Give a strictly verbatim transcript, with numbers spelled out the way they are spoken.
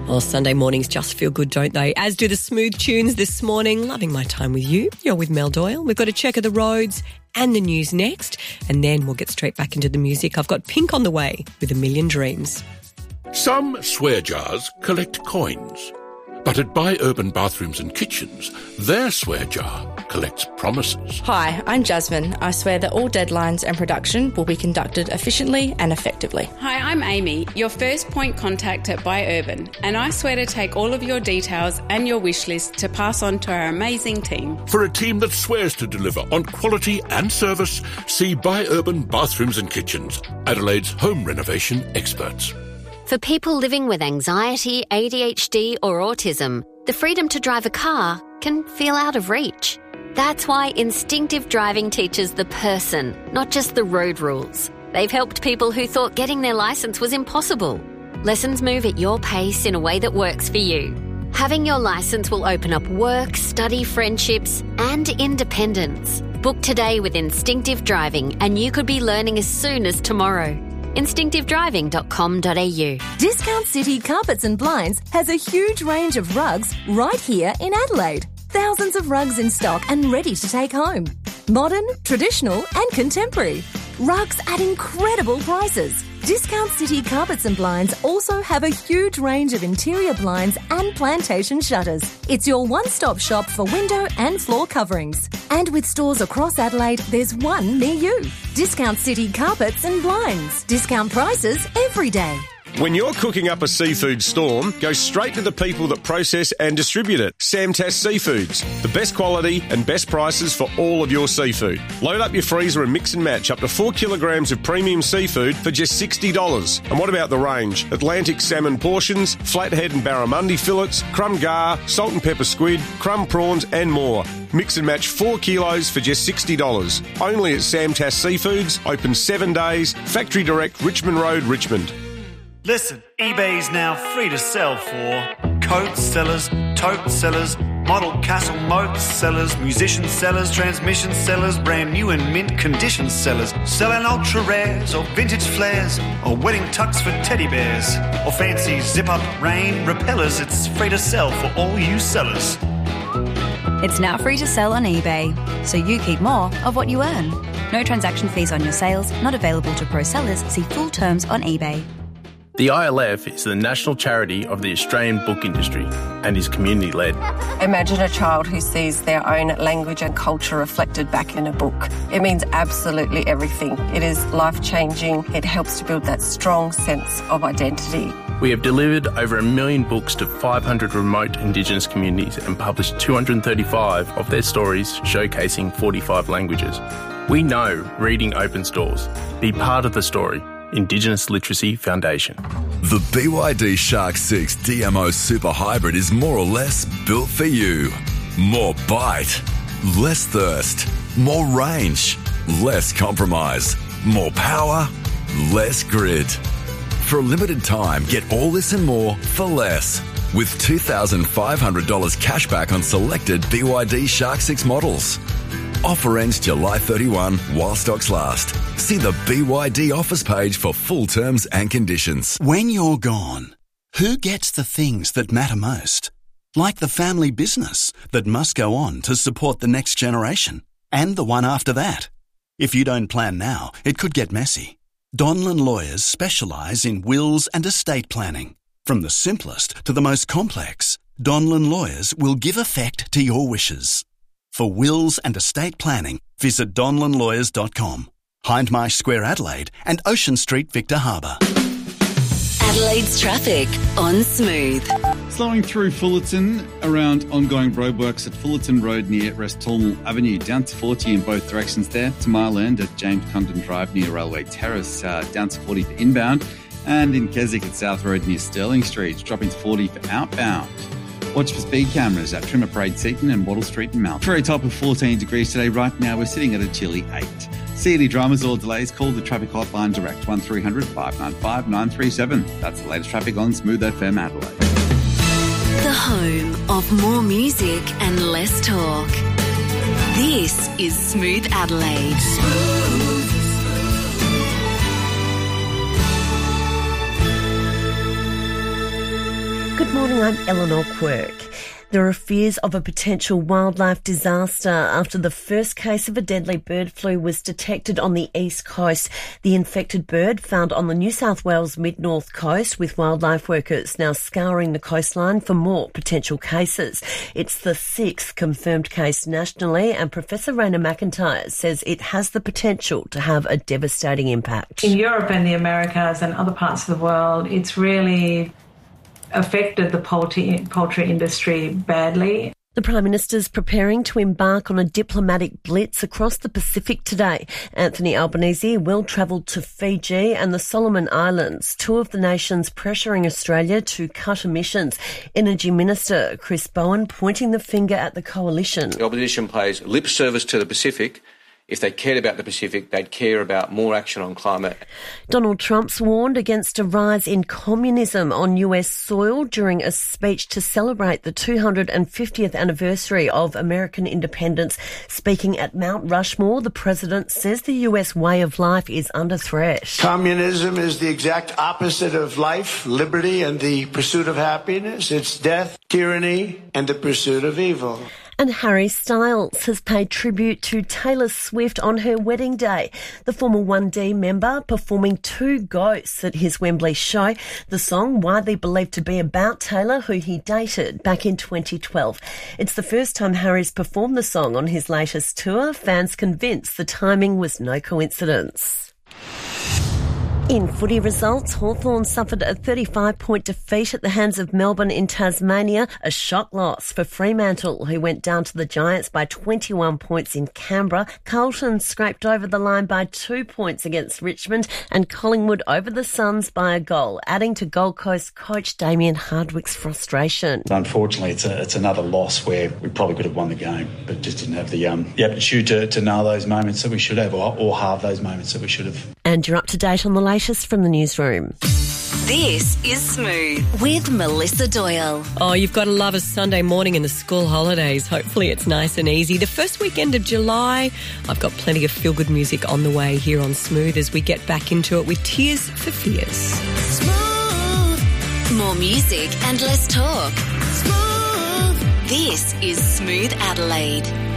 Well, Sunday mornings just feel good, don't they? As do the smooth tunes this morning. Loving my time with you. You're with Mel Doyle. We've got a check of the roads and the news next, and then we'll get straight back into the music. I've got Pink on the way with A Million Dreams. Some swear jars collect coins, but at Buy Urban Bathrooms and Kitchens, their swear jar collects promises. Hi, I'm Jasmine. I swear that all deadlines and production will be conducted efficiently and effectively. Hi, I'm Amy, your first point contact at Buy Urban, and I swear to take all of your details and your wish list to pass on to our amazing team. For a team that swears to deliver on quality and service, see Buy Urban Bathrooms and Kitchens, Adelaide's home renovation experts. For people living with anxiety, A D H D or autism, the freedom to drive a car can feel out of reach. That's why Instinctive Driving teaches the person, not just the road rules. They've helped people who thought getting their licence was impossible. Lessons move at your pace in a way that works for you. Having your licence will open up work, study, friendships and independence. Book today with Instinctive Driving and you could be learning as soon as tomorrow. instinctive driving dot com dot a u. Discount City Carpets and Blinds has a huge range of rugs right here in Adelaide. Thousands of rugs in stock and ready to take home. Modern, traditional and contemporary. Rugs at incredible prices. Discount City Carpets and Blinds also have a huge range of interior blinds and plantation shutters. It's your one-stop shop for window and floor coverings. And with stores across Adelaide, there's one near you. Discount City Carpets and Blinds. Discount prices every day. When you're cooking up a seafood storm, go straight to the people that process and distribute it. Samtas Seafoods. The best quality and best prices for all of your seafood. Load up your freezer and mix and match up to four kilograms of premium seafood for just sixty dollars. And what about the range? Atlantic salmon portions, flathead and barramundi fillets, crumb gar, salt and pepper squid, crumb prawns and more. Mix and match four kilos for just sixty dollars. Only at Samtas Seafoods. Open seven days. Factory Direct, Richmond Road, Richmond. Listen, eBay's now free to sell for coat sellers, tote sellers, model castle moat sellers, musician sellers, transmission sellers, brand new and mint condition sellers, selling ultra rares or vintage flares or wedding tucks for teddy bears or fancy zip-up rain repellers. It's free to sell for all you sellers. It's now free to sell on eBay, so you keep more of what you earn. No transaction fees on your sales, not available to pro sellers. See full terms on eBay. The I L F is the national charity of the Australian book industry and is community-led. Imagine a child who sees their own language and culture reflected back in a book. It means absolutely everything. It is life-changing. It helps to build that strong sense of identity. We have delivered over a million books to five hundred remote Indigenous communities and published two hundred thirty-five of their stories showcasing forty-five languages. We know reading opens doors. Be part of the story. Indigenous Literacy Foundation. The B Y D Shark six D M O Super Hybrid is more or less built for you. More bite, less thirst, more range, less compromise, more power, less grid. For a limited time, get all this and more for less. With two thousand five hundred dollars cash back on selected B Y D Shark six models. Offer ends July thirty-first while stocks last. See the B Y D offers page for full terms and conditions. When you're gone, who gets the things that matter most? Like the family business that must go on to support the next generation and the one after that. If you don't plan now, it could get messy. Donlan Lawyers specialise in wills and estate planning. From the simplest to the most complex, Donlan Lawyers will give effect to your wishes. For wills and estate planning, visit donlan lawyers dot com. Hindmarsh Square, Adelaide and Ocean Street, Victor Harbour. Adelaide's traffic on Smooth. Slowing through Fullerton around ongoing roadworks at Fullerton Road near Restormal Avenue, down to forty in both directions there. To Mile End at James Condon Drive near Railway Terrace, uh, down to forty for inbound. And in Keswick at South Road near Stirling Street, dropping to forty for outbound. Watch for speed cameras at Trimmer Parade Seaton and Wattle Street in Malton. For a top of fourteen degrees today, right now we're sitting at a chilly eight. See any dramas or delays, call the traffic hotline direct one three hundred five nine five nine three seven. That's the latest traffic on Smooth F M Adelaide. The home of more music and less talk. This is Smooth Adelaide. Smooth. Good morning, I'm Eleanor Quirk. There are fears of a potential wildlife disaster after the first case of a deadly bird flu was detected on the east coast. The infected bird found on the New South Wales mid-north coast, with wildlife workers now scouring the coastline for more potential cases. It's the sixth confirmed case nationally, and Professor Raina McIntyre says it has the potential to have a devastating impact. In Europe and the Americas and other parts of the world, it's really affected the poultry, poultry industry badly. The Prime Minister's preparing to embark on a diplomatic blitz across the Pacific today. Anthony Albanese will travel to Fiji and the Solomon Islands, two of the nations pressuring Australia to cut emissions. Energy Minister Chris Bowen pointing the finger at the coalition. The opposition pays lip service to the Pacific. If they cared about the Pacific, they'd care about more action on climate. Donald Trump's warned against a rise in communism on U S soil during a speech to celebrate the two hundred fiftieth anniversary of American independence. Speaking at Mount Rushmore, the president says the U S way of life is under threat. Communism is the exact opposite of life, liberty, and the pursuit of happiness. It's death, tyranny, and the pursuit of evil. And Harry Styles has paid tribute to Taylor Swift on her wedding day. The former one D member performing Two Ghosts at his Wembley show. The song widely believed to be about Taylor, who he dated back in twenty twelve. It's the first time Harry's performed the song on his latest tour. Fans convinced the timing was no coincidence. In footy results, Hawthorn suffered a thirty-five point defeat at the hands of Melbourne in Tasmania, a shock loss for Fremantle, who went down to the Giants by twenty-one points in Canberra. Carlton scraped over the line by two points against Richmond, and Collingwood over the Suns by a goal, adding to Gold Coast coach Damien Hardwick's frustration. Unfortunately, it's a, it's another loss where we probably could have won the game, but just didn't have the um, the aptitude to, to nail those moments that we should have, or, or halve those moments that we should have. And you're up to date on the latest from the newsroom. This is Smooth with Melissa Doyle. Oh, you've got to love a Sunday morning in the school holidays. Hopefully it's nice and easy. The first weekend of July, I've got plenty of feel-good music on the way here on Smooth as we get back into it with Tears for Fears. Smooth. More music and less talk. Smooth. This is Smooth Adelaide.